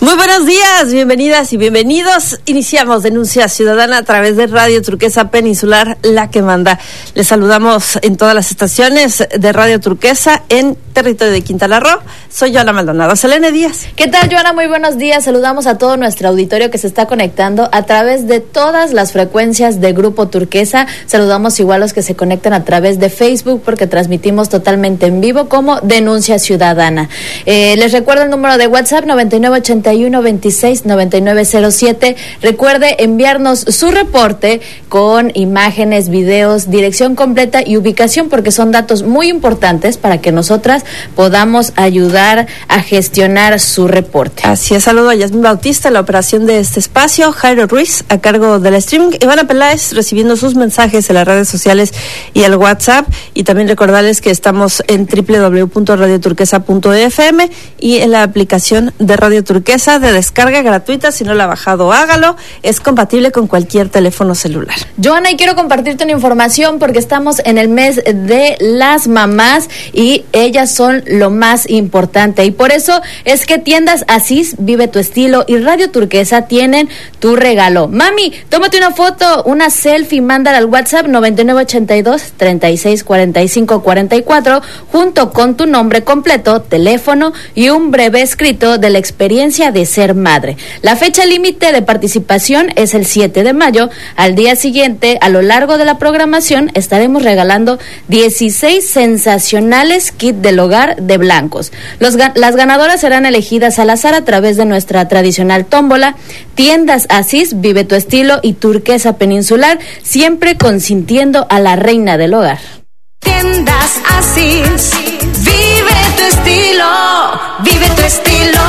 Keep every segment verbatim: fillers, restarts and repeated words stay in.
Muy buenos días, bienvenidas y bienvenidos. Iniciamos Denuncia Ciudadana a través de Radio Turquesa Peninsular, la que manda. Les saludamos en todas las estaciones de Radio Turquesa en territorio de Quintana Roo. Soy Joana Maldonado. Selene Díaz. ¿Qué tal, Joana? Muy buenos días. Saludamos a todo nuestro auditorio que se está conectando a través de todas las frecuencias de Grupo Turquesa. Saludamos igual a los que se conectan a través de Facebook porque transmitimos totalmente en vivo como Denuncia Ciudadana. Eh, les recuerdo el número de WhatsApp noventa y nueve ochenta y uno veintiséis noventa y nueve cero siete. Recuerde enviarnos su reporte con imágenes, videos, dirección completa y ubicación porque son datos muy importantes para que nosotras podamos ayudar a gestionar su reporte. Así es, saludo a Yasmín Bautista, la operación de este espacio, Jairo Ruiz a cargo del streaming, Ivana Peláez recibiendo sus mensajes en las redes sociales y el WhatsApp, y también recordarles que estamos en doble u doble u doble u punto radio turquesa punto f m y en la aplicación de Radio Turquesa de descarga gratuita. Si no la ha bajado, hágalo, es compatible con cualquier teléfono celular. Joana, y quiero compartirte una información porque estamos en el mes de las mamás y ellas son lo más importante, y por eso es que Tiendas Asís, Vive tu Estilo y Radio Turquesa tienen tu regalo. Mami, tómate una foto, una selfie, mándala al WhatsApp noventa y nueve ochenta y dos treinta y seis cuarenta y cinco cuarenta y cuatro junto con tu nombre completo, teléfono y un breve escrito de la experiencia de ser madre. La fecha límite de participación es el siete de mayo. Al día siguiente, a lo largo de la programación, estaremos regalando dieciséis sensacionales kits del hogar de blancos. Los, las ganadoras serán elegidas al azar a través de nuestra tradicional tómbola. Tiendas Asís, Vive tu Estilo y Turquesa Peninsular, siempre consintiendo a la reina del hogar. Tiendas Asís, vive tu estilo, vive tu estilo.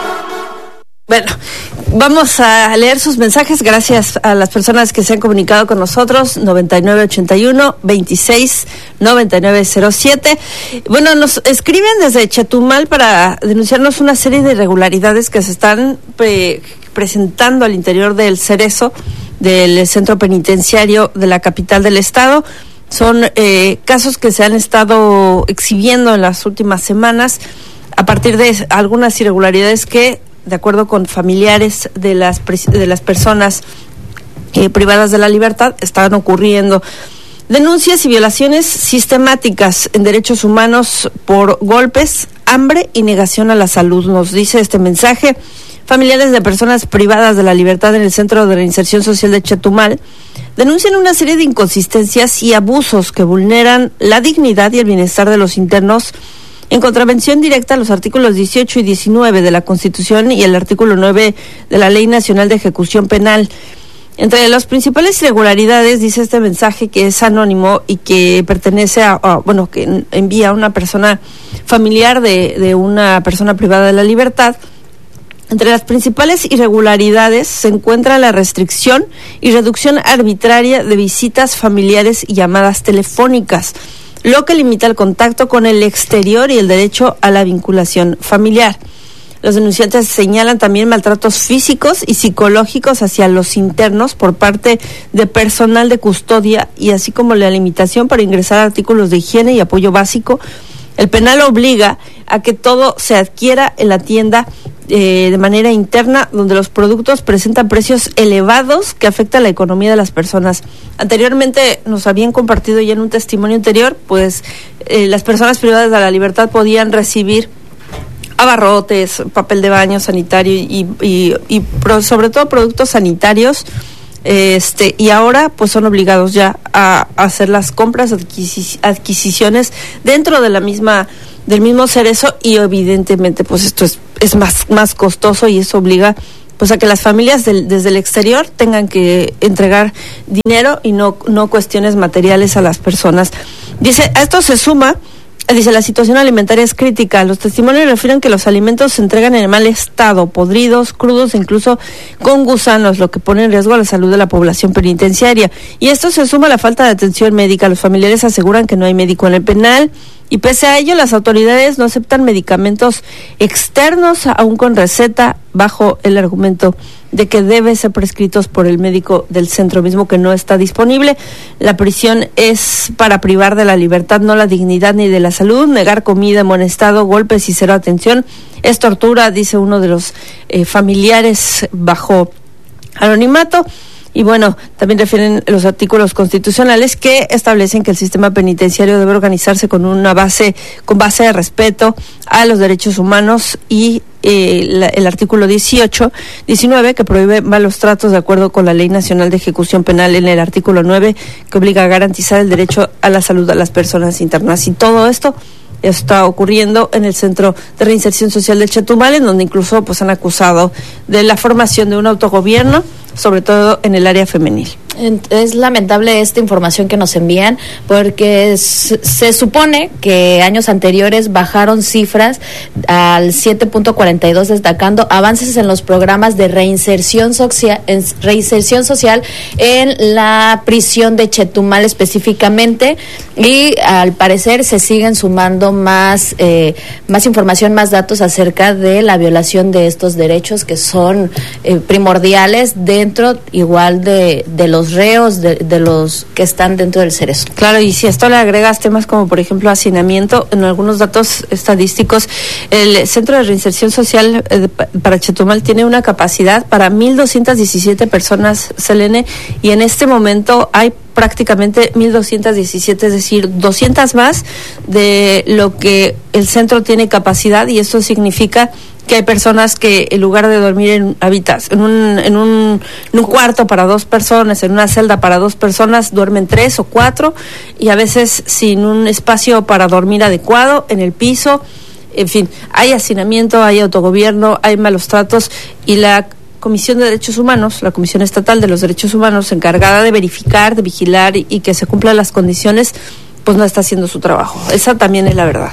Bueno, vamos a leer sus mensajes. Gracias a las personas que se han comunicado con nosotros. noventa y nueve ochenta y uno veintiséis noventa y nueve cero siete. Bueno, nos escriben desde Chetumal para denunciarnos una serie de irregularidades que se están pre- presentando al interior del Cerezo, del centro penitenciario de la capital del estado. Son eh, casos que se han estado exhibiendo en las últimas semanas a partir de algunas irregularidades que, de acuerdo con familiares de las de las personas eh, privadas de la libertad, estaban ocurriendo. Denuncias y violaciones sistemáticas en derechos humanos por golpes, hambre y negación a la salud, nos dice este mensaje. Familiares de personas privadas de la libertad en el Centro de Reinserción Social de Chetumal denuncian una serie de inconsistencias y abusos que vulneran la dignidad y el bienestar de los internos, en contravención directa a los artículos dieciocho y diecinueve de la Constitución y el artículo nueve de la Ley Nacional de Ejecución Penal. Entre las principales irregularidades, dice este mensaje que es anónimo y que pertenece a, a bueno, que envía a una persona familiar de, de una persona privada de la libertad. Entre las principales irregularidades se encuentra la restricción y reducción arbitraria de visitas familiares y llamadas telefónicas, lo que limita el contacto con el exterior y el derecho a la vinculación familiar. Los denunciantes señalan también maltratos físicos y psicológicos hacia los internos por parte de personal de custodia, y así como la limitación para ingresar artículos de higiene y apoyo básico. El penal obliga a que todo se adquiera en la tienda eh, de manera interna, donde los productos presentan precios elevados que afectan la economía de las personas. Anteriormente nos habían compartido ya en un testimonio anterior, pues eh, las personas privadas de la libertad podían recibir abarrotes, papel de baño sanitario y, y, y pro, sobre todo productos sanitarios. Este, y ahora pues son obligados ya a, a hacer las compras, adquisic- adquisiciones dentro de la misma, del mismo Cerezo, y evidentemente pues esto es, es más, más costoso, y eso obliga pues a que las familias del, desde el exterior tengan que entregar dinero y no, no cuestiones materiales a las personas. Dice, a esto se suma, dice, la situación alimentaria es crítica. Los testimonios refieren que los alimentos se entregan en mal estado, podridos, crudos e incluso con gusanos, lo que pone en riesgo a la salud de la población penitenciaria. Y esto se suma a la falta de atención médica. Los familiares aseguran que no hay médico en el penal, y pese a ello las autoridades no aceptan medicamentos externos, aún con receta, bajo el argumento de que deben ser prescritos por el médico del centro mismo, que no está disponible. La prisión es para privar de la libertad, no la dignidad ni de la salud. Negar comida en buen estado, golpes y cero atención es tortura, dice uno de los eh, familiares bajo anonimato. Y bueno, también refieren los artículos constitucionales que establecen que el sistema penitenciario debe organizarse con una base, con base de respeto a los derechos humanos y eh, la, el artículo dieciocho, diecinueve que prohíbe malos tratos de acuerdo con la Ley Nacional de Ejecución Penal en el artículo nueve que obliga a garantizar el derecho a la salud a las personas internas. Y todo esto está ocurriendo en el Centro de Reinserción Social del Chetumal, en donde incluso pues han acusado de la formación de un autogobierno, sobre todo en el área femenil. Es lamentable esta información que nos envían porque se supone que años anteriores bajaron cifras al siete punto cuarenta y dos, destacando avances en los programas de reinserción social, reinserción social en la prisión de Chetumal específicamente, y al parecer se siguen sumando más eh, más información, más datos acerca de la violación de estos derechos que son eh, primordiales dentro igual de, de los reos, de, de los que están dentro del Cerezo. Claro, y si a esto le agregas temas como por ejemplo hacinamiento, en algunos datos estadísticos, el Centro de Reinserción Social eh, para Chetumal tiene una capacidad para mil doscientas diecisiete personas, Selene, y en este momento hay prácticamente mil doscientas diecisiete, es decir, doscientas más de lo que el centro tiene capacidad, y esto significa que hay personas que en lugar de dormir en habitas en un en un en un cuarto para dos personas, en una celda para dos personas, duermen tres o cuatro, y a veces sin un espacio para dormir adecuado en el piso. En fin, hay hacinamiento, hay autogobierno, hay malos tratos, y la Comisión de Derechos Humanos, la Comisión Estatal de los Derechos Humanos, encargada de verificar, de vigilar y, y que se cumplan las condiciones, pues no está haciendo su trabajo. Esa también es la verdad,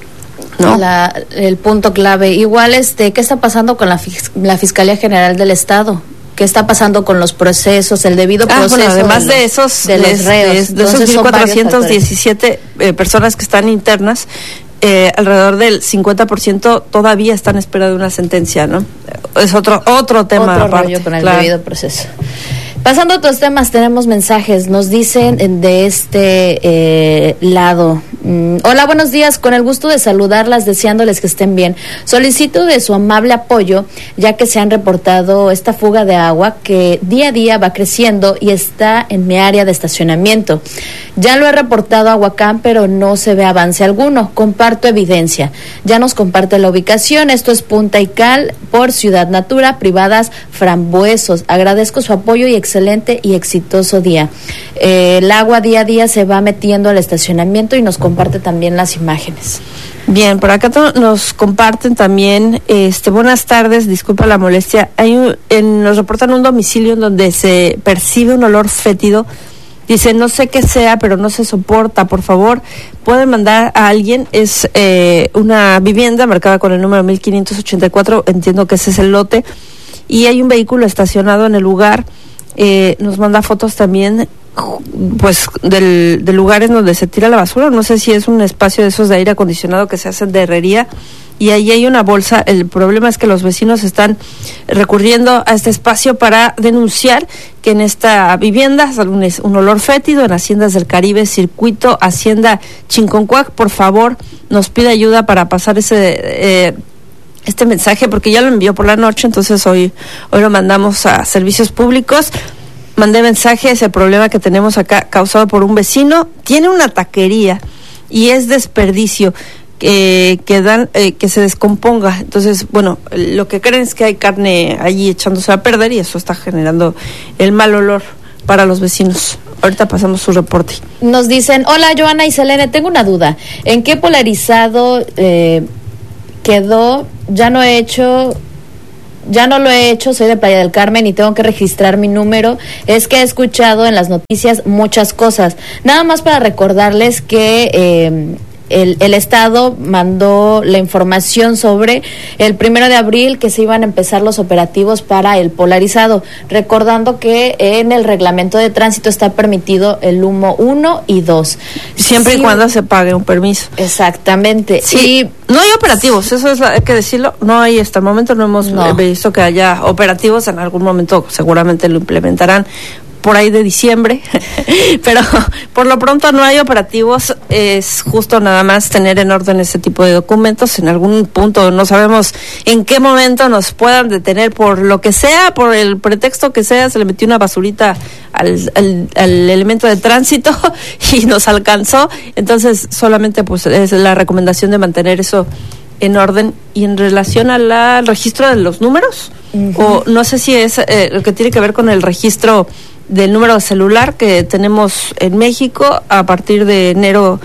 ¿no? La, el punto clave. Igual, este, ¿qué está pasando con la, fis, la Fiscalía General del Estado? ¿Qué está pasando con los procesos, el debido ah, proceso? Bueno, además de, los, de esos, de los reos, de, de esos mil cuatrocientos diecisiete eh, personas que están internas, eh, alrededor del cincuenta por ciento todavía están en espera de una sentencia, ¿no? Es otro otro tema otro aparte, rollo con el claro. debido proceso. Pasando a otros temas, tenemos mensajes. Nos dicen de este eh, lado. Mm, hola, buenos días. Con el gusto de saludarlas, deseándoles que estén bien. Solicito de su amable apoyo, ya que se han reportado esta fuga de agua que día a día va creciendo y está en mi área de estacionamiento. Ya lo he reportado a Huacán, pero no se ve avance alguno. Comparto evidencia. Ya nos comparte la ubicación. Esto es Punta y Cal por Ciudad Natura, privadas Frambuesos. Agradezco su apoyo y excelente y exitoso día. Eh, el agua día a día se va metiendo al estacionamiento y nos comparte también las imágenes. Bien, por acá to- nos comparten también, este, buenas tardes, disculpa la molestia. Hay un, en, nos reportan un domicilio en donde se percibe un olor fétido. Dice, no sé qué sea, pero no se soporta, por favor, pueden mandar a alguien. Es eh, una vivienda marcada con el número mil quinientos ochenta y cuatro, entiendo que ese es el lote, y hay un vehículo estacionado en el lugar. Eh, nos manda fotos también, pues, del, del lugar en donde se tira la basura. No sé si es un espacio de esos de aire acondicionado que se hacen de herrería, y ahí hay una bolsa. El problema es que los vecinos están recurriendo a este espacio para denunciar que en esta vivienda sale un, un olor fétido en Haciendas del Caribe, Circuito Hacienda Chinconcuac. Por favor, nos pide ayuda para pasar ese eh, este mensaje, porque ya lo envió por la noche, entonces hoy hoy lo mandamos a servicios públicos. Mandé mensaje, es el problema que tenemos acá causado por un vecino. Tiene una taquería y es desperdicio que, que dan, eh, que se descomponga. Entonces, bueno, lo que creen es que hay carne allí echándose a perder, y eso está generando el mal olor para los vecinos. Ahorita pasamos su reporte. Nos dicen, hola Joana y Selene, tengo una duda. ¿En qué polarizado eh, quedó? Ya no he hecho... Ya no lo he hecho, soy de Playa del Carmen y tengo que registrar mi número. Es que he escuchado en las noticias muchas cosas. Nada más para recordarles que eh, el, el Estado mandó la información sobre el primero de abril que se iban a empezar los operativos para el polarizado, recordando que en el reglamento de tránsito está permitido el humo uno y dos. Siempre sí, y cuando se pague un permiso. Exactamente. Sí. Y no hay operativos, eso es, hay que decirlo, no hay, hasta el momento no hemos no. visto que haya operativos. En algún momento seguramente lo implementarán, por ahí de diciembre, pero por lo pronto no hay operativos, es justo nada más tener en orden ese tipo de documentos. En algún punto, no sabemos en qué momento nos puedan detener por lo que sea, por el pretexto que sea, se le metió una basurita al, al, al elemento de tránsito y nos alcanzó, entonces solamente pues es la recomendación de mantener eso en orden. Y en relación al, al registro de los números, uh-huh. o no sé si es eh, lo que tiene que ver con el registro del número de celular que tenemos en México a partir de enero.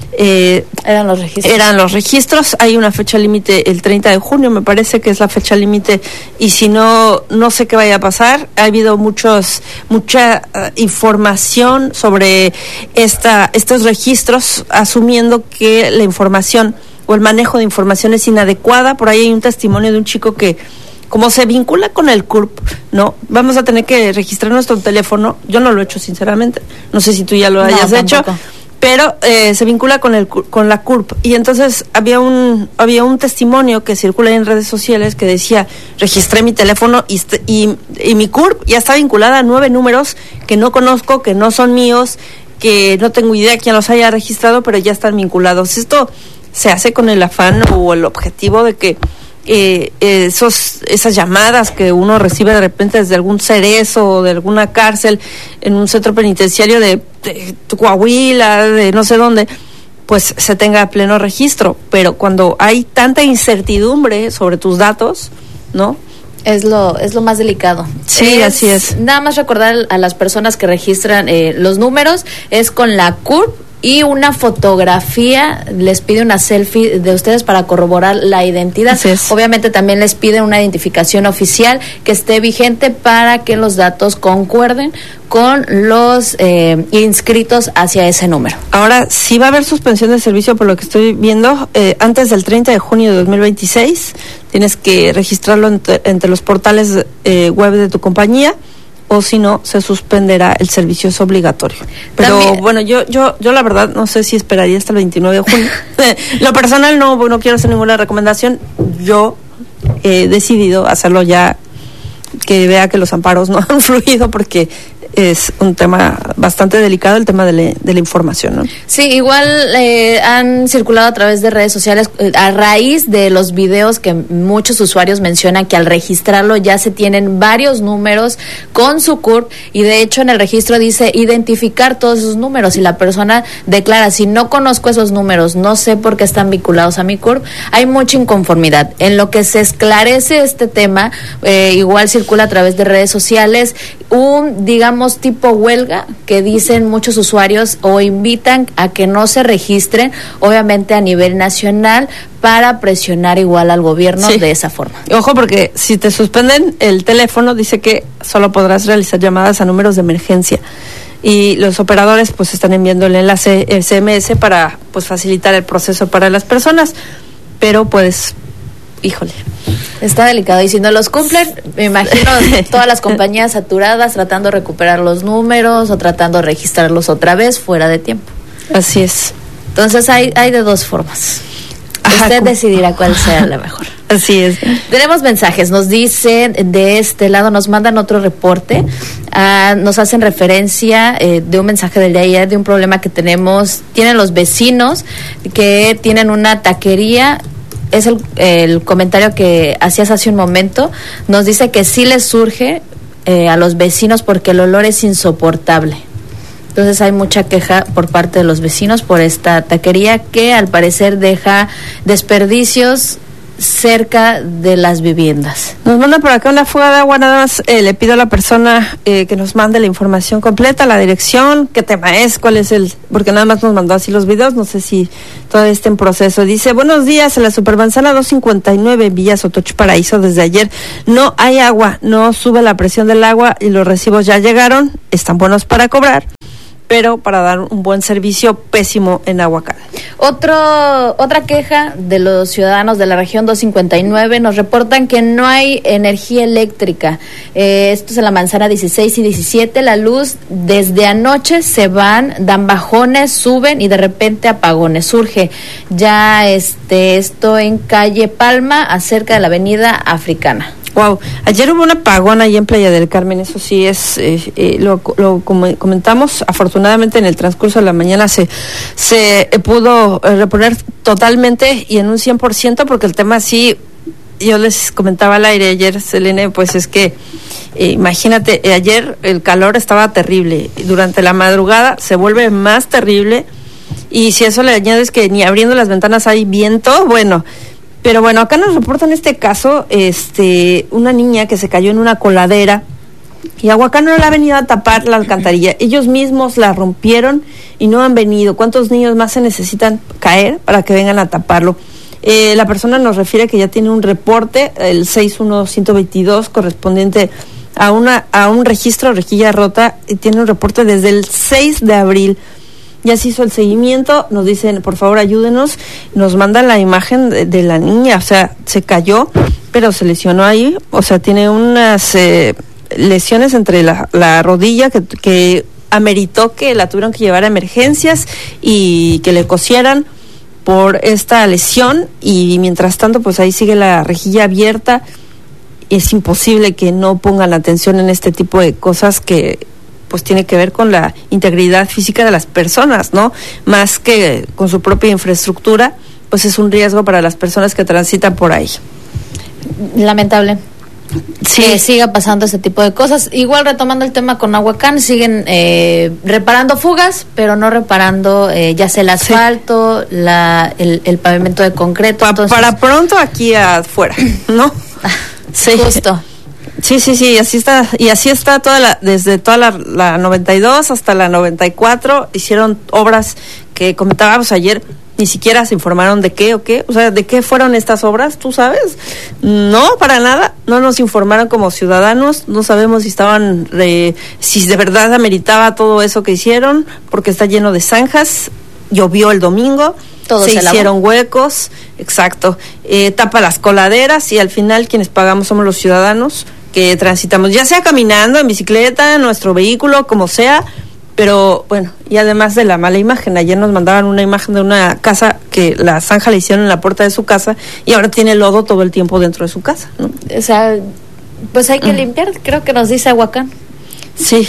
Eh, eran los registros. Eran los registros. Hay una fecha límite el treinta de junio, me parece que es la fecha límite, y si no, no sé qué vaya a pasar. Ha habido muchos, mucha uh, información sobre esta, estos registros, asumiendo que la información o el manejo de información es inadecuada. Por ahí hay un testimonio de un chico que, como se vincula con el C U R P, ¿no? Vamos a tener que registrar nuestro teléfono. Yo no lo he hecho, sinceramente. No sé si tú ya lo hayas no, hecho. Pero eh, se vincula con el con la C U R P. Y entonces había un había un testimonio que circula en redes sociales que decía: registré mi teléfono y, y, y mi C U R P ya está vinculada a nueve números que no conozco, que no son míos, que no tengo idea quién los haya registrado, pero ya están vinculados. Esto se hace con el afán o el objetivo de que Eh, esos esas llamadas que uno recibe de repente desde algún cerezo o de alguna cárcel en un centro penitenciario de, de Coahuila, de no sé dónde, pues se tenga pleno registro. Pero cuando hay tanta incertidumbre sobre tus datos, ¿no? Es lo es lo más delicado. Sí, es, así es. Nada más recordar a las personas que registran eh, los números, es con la C U R P y una fotografía, les pide una selfie de ustedes para corroborar la identidad. Obviamente también les pide una identificación oficial que esté vigente para que los datos concuerden con los eh, inscritos hacia ese número. Ahora, sí va a haber suspensión de servicio por lo que estoy viendo. Eh, antes del treinta de junio de dos mil veintiséis tienes que registrarlo entre, entre los portales eh, web de tu compañía, o si no, se suspenderá el servicio, es obligatorio. Pero también, bueno, yo yo yo la verdad no sé si esperaría hasta el veintinueve de junio. Lo personal no, no quiero hacer ninguna recomendación. Yo he decidido hacerlo ya, que vea que los amparos no han fluido, porque es un tema bastante delicado, el tema de la, de la información, ¿no? Sí, igual eh, han circulado a través de redes sociales eh, a raíz de los videos que muchos usuarios mencionan que al registrarlo ya se tienen varios números con su C U R P, y de hecho en el registro dice identificar todos esos números, y la persona declara: si no conozco esos números, no sé por qué están vinculados a mi C U R P. Hay mucha inconformidad. En lo que se esclarece este tema, eh, igual circula a través de redes sociales un, digamos, tipo huelga que dicen muchos usuarios, o invitan a que no se registren, obviamente a nivel nacional, para presionar igual al gobierno, sí, de esa forma. Ojo, porque si te suspenden el teléfono, dice que solo podrás realizar llamadas a números de emergencia, y los operadores pues están enviando el enlace S M S para pues facilitar el proceso para las personas, pero pues híjole, está delicado, y si no los cumplen, me imagino todas las compañías saturadas tratando de recuperar los números o tratando de registrarlos otra vez fuera de tiempo. Así es. Entonces hay hay de dos formas. Ajá, usted decidirá cuál sea la mejor. Así es. Tenemos mensajes, nos dicen de este lado, nos mandan otro reporte, uh, nos hacen referencia eh, de un mensaje del de ayer, de un problema que tenemos, tienen los vecinos que tienen una taquería. Es el, el comentario que hacías hace un momento. Nos dice que sí les surge eh, a los vecinos porque el olor es insoportable. Entonces hay mucha queja por parte de los vecinos por esta taquería que al parecer deja desperdicios cerca de las viviendas. Nos manda por acá una fuga de agua, nada más eh, le pido a la persona eh, que nos mande la información completa, la dirección, qué tema es, cuál es el, porque nada más nos mandó así los videos, no sé si todavía está en proceso. Dice: buenos días, en la Supermanzana doscientos cincuenta y nueve, Villa Sotochi Paraíso, desde ayer no hay agua, no sube la presión del agua y los recibos ya llegaron, están buenos para cobrar, pero para dar un buen servicio, pésimo en Aguacate. Otro, otra queja de los ciudadanos de la región doscientos cincuenta y nueve, nos reportan que no hay energía eléctrica. Eh, esto es en la Manzana dieciséis y diecisiete, la luz desde anoche se van, dan bajones, suben y de repente apagones. Surge ya este esto en calle Palma, acerca de la avenida Africana. Wow, ayer hubo un apagón ahí en Playa del Carmen, eso sí es, eh, eh, lo, lo comentamos, afortunadamente en el transcurso de la mañana se, se eh, pudo eh, reponer totalmente y en un cien por ciento, porque el tema sí, yo les comentaba al aire ayer, Selene, pues es que, eh, imagínate, eh, ayer el calor estaba terrible, durante la madrugada se vuelve más terrible, y si eso le añades que ni abriendo las ventanas hay viento, bueno... Pero bueno, acá nos reportan este caso, este, una niña que se cayó en una coladera y Aguacán no le ha venido a tapar la alcantarilla. Ellos mismos la rompieron y no han venido. ¿Cuántos niños más se necesitan caer para que vengan a taparlo? Eh, la persona nos refiere que ya tiene un reporte, el seis uno uno dos, correspondiente a una a un registro rejilla rota, y tiene un reporte desde el seis de abril. Ya se hizo el seguimiento, nos dicen, por favor ayúdenos, nos mandan la imagen de, de la niña, o sea, se cayó, pero se lesionó ahí, o sea, tiene unas eh, lesiones entre la, la rodilla que, que ameritó que la tuvieron que llevar a emergencias y que le cosieran por esta lesión, y mientras tanto, pues ahí sigue la rejilla abierta. Es imposible que no pongan atención en este tipo de cosas que pues tiene que ver con la integridad física de las personas, ¿no? Más que con su propia infraestructura, pues es un riesgo para las personas que transitan por ahí. Lamentable. Sí. Que siga pasando ese tipo de cosas. Igual, retomando el tema con Aguacán, siguen eh, reparando fugas, pero no reparando eh, ya sea el asfalto, sí. la, el, el pavimento de concreto. Pa, entonces... Para pronto aquí afuera, ¿no? Sí. Justo. Sí, sí, sí, y así está, y así está toda la, desde toda la, la noventa y dos hasta la noventa y cuatro, hicieron obras que comentábamos ayer, ni siquiera se informaron de qué o qué, o sea, de qué fueron estas obras, ¿tú sabes? No, para nada, no nos informaron como ciudadanos, no sabemos si estaban, eh, si de verdad ameritaba todo eso que hicieron, porque está lleno de zanjas, llovió el domingo, todo se, se hicieron huecos, exacto, eh, tapa las coladeras, y al final quienes pagamos somos los ciudadanos que transitamos, ya sea caminando, en bicicleta, en nuestro vehículo, como sea, pero bueno, y además de la mala imagen, ayer nos mandaban una imagen de una casa que la zanja le hicieron en la puerta de su casa y ahora tiene lodo todo el tiempo dentro de su casa, ¿no? O sea, pues hay que mm. limpiar, creo que nos dice Aguacán. Sí,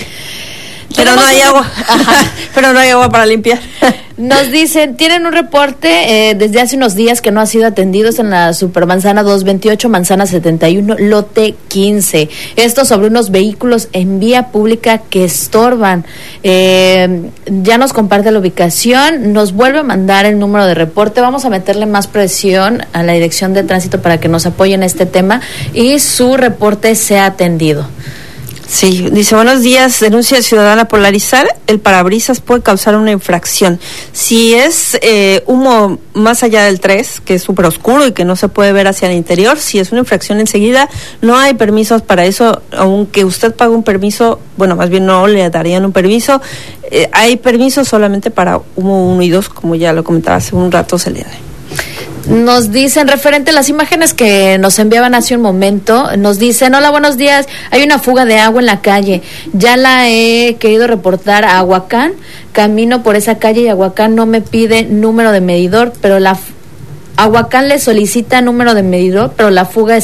pero no hay agua. Ajá. Pero no hay agua para limpiar. Nos dicen, tienen un reporte eh, desde hace unos días que no ha sido atendidos en la Supermanzana doscientos veintiocho, Manzana setenta y uno, lote quince. Esto sobre unos vehículos en vía pública que estorban. Eh, ya nos comparte la ubicación, nos vuelve a mandar el número de reporte. Vamos a meterle más presión a la Dirección de Tránsito para que nos apoye en este tema y su reporte sea atendido. Sí, dice, buenos días, denuncia ciudadana polarizar, el parabrisas puede causar una infracción. Si es eh, humo más allá del tres, que es súper oscuro y que no se puede ver hacia el interior, si es una infracción enseguida, no hay permisos para eso, aunque usted pague un permiso, bueno, más bien no le darían un permiso, eh, hay permisos solamente para humo uno y dos, como ya lo comentaba hace un rato, Selene. Nos dicen, referente a las imágenes que nos enviaban hace un momento, nos dicen, hola, buenos días, hay una fuga de agua en la calle, ya la he querido reportar a Aguacán, camino por esa calle y Aguacán no me pide número de medidor, pero la Aguacán le solicita número de medidor, pero la fuga es